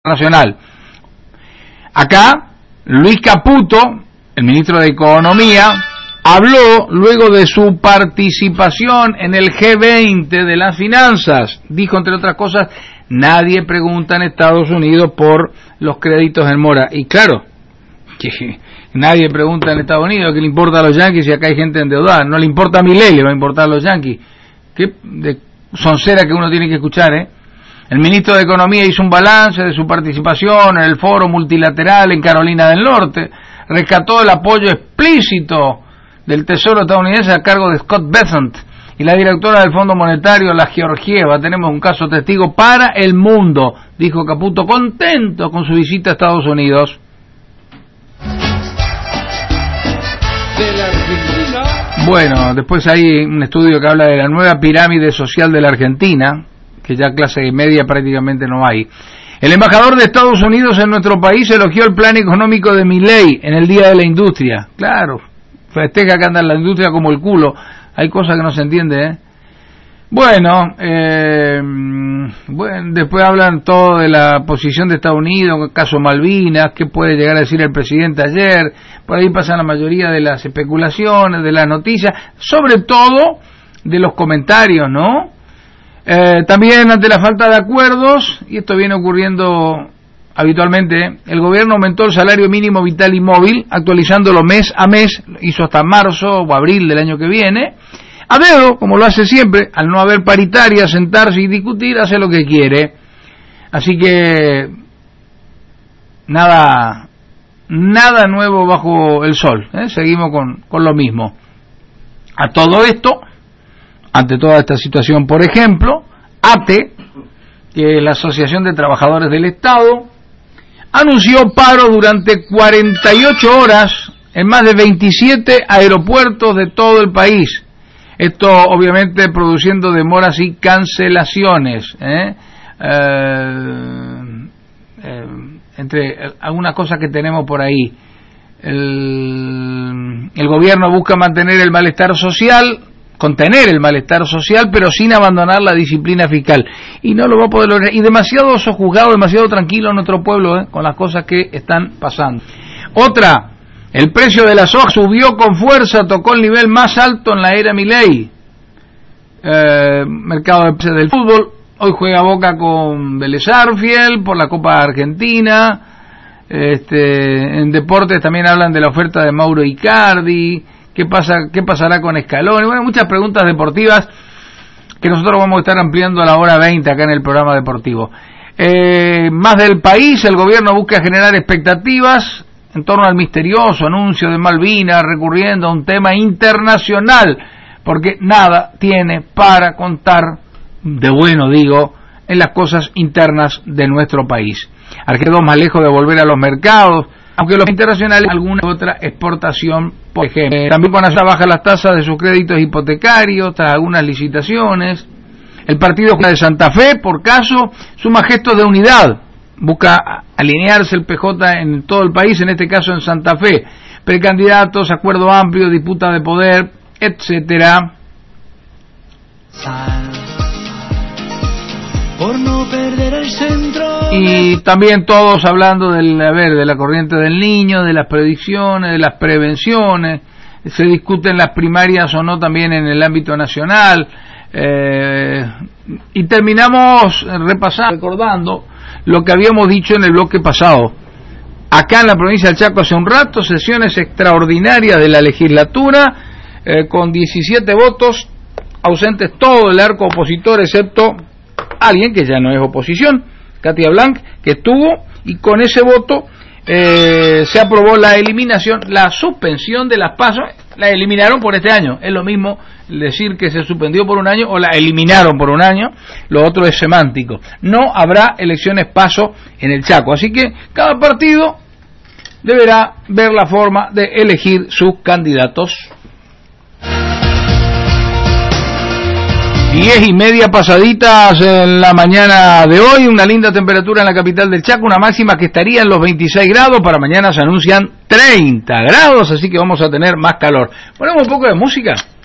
nacional. Acá, Luis Caputo, el ministro de Economía, habló luego de su participación en el G20 de las finanzas. Dijo, entre otras cosas, nadie pregunta en Estados Unidos por los créditos en mora. Y claro, que nadie pregunta en Estados Unidos qué le importa a los yanquis si acá hay gente endeudada. No le importa a Milei, le va a importar a los yanquis. Qué de soncera que uno tiene que escuchar, ¿eh? El ministro de Economía hizo un balance de su participación en el foro multilateral en Carolina del Norte, rescató el apoyo explícito del Tesoro estadounidense a cargo de Scott Bessent y la directora del Fondo Monetario, la Georgieva. Tenemos un caso testigo para el mundo, dijo Caputo, contento con su visita a Estados Unidos. De la Argentina. Bueno, después hay un estudio que habla de la nueva pirámide social de la Argentina, que ya clase media prácticamente no hay. El embajador de Estados Unidos en nuestro país elogió el plan económico de Milei en el Día de la Industria. Claro, festeja que anda en la industria como el culo. Hay cosas que no se entiende, ¿eh? Bueno, después hablan todo de la posición de Estados Unidos, el caso Malvinas, qué puede llegar a decir el presidente ayer. Por ahí pasan la mayoría de las especulaciones, de las noticias, sobre todo de los comentarios, ¿no? También ante la falta de acuerdos, y esto viene ocurriendo habitualmente, el gobierno aumentó el salario mínimo vital y móvil, actualizándolo mes a mes, hizo hasta marzo o abril del año que viene, a dedo, como lo hace siempre, al no haber paritaria, sentarse y discutir, hace lo que quiere. Así que nada nuevo bajo el sol, ¿eh? Seguimos con lo mismo. A todo esto, ante toda esta situación, por ejemplo, ATE, que es la Asociación de Trabajadores del Estado, anunció paro durante 48 horas en más de 27 aeropuertos de todo el país. Esto obviamente produciendo demoras y cancelaciones, entre algunas cosas que tenemos por ahí. El gobierno busca mantener el malestar social, contener el malestar social, pero sin abandonar la disciplina fiscal, y no lo va a poder lograr, y demasiado sojuzgado, demasiado tranquilo nuestro pueblo, con las cosas que están pasando. Otra, el precio de la soja subió con fuerza, tocó el nivel más alto en la era Milei. Mercado del fútbol, hoy juega Boca con Vélez Arfiel por la Copa Argentina. En deportes también hablan de la oferta de Mauro Icardi. ¿Qué pasará con Scaloni? Bueno, muchas preguntas deportivas que nosotros vamos a estar ampliando a la hora 20 acá en el programa deportivo. Más del país, el gobierno busca generar expectativas en torno al misterioso anuncio de Malvinas, recurriendo a un tema internacional, porque nada tiene para contar de bueno, digo, en las cosas internas de nuestro país. Argentina más lejos de volver a los mercados, aunque los internacionales alguna otra exportación, por ejemplo. También con la baja las tasas de sus créditos hipotecarios tras algunas licitaciones. El partido de Santa Fe, por caso, suma gestos de unidad, busca alinearse el PJ en todo el país, en este caso en Santa Fe. Precandidatos, acuerdo amplio, disputa de poder, etcétera. Por no perder el centro. Y también todos hablando de la corriente del niño, de las predicciones, de las prevenciones. Se discuten las primarias o no también en el ámbito nacional. Y terminamos recordando lo que habíamos dicho en el bloque pasado. Acá en la provincia del Chaco hace un rato, sesiones extraordinarias de la legislatura, con 17 votos, ausentes todo el arco opositor, excepto alguien que ya no es oposición, Katia Blanc, que estuvo, y con ese voto se aprobó la eliminación, la suspensión de las PASO. La eliminaron por este año, es lo mismo decir que se suspendió por un año o la eliminaron por un año, lo otro es semántico. No habrá elecciones PASO en el Chaco, así que cada partido deberá ver la forma de elegir sus candidatos. 10:30 pasaditas en la mañana de hoy, una linda temperatura en la capital del Chaco, una máxima que estaría en los 26 grados, para mañana se anuncian 30 grados, así que vamos a tener más calor. Ponemos un poco de música.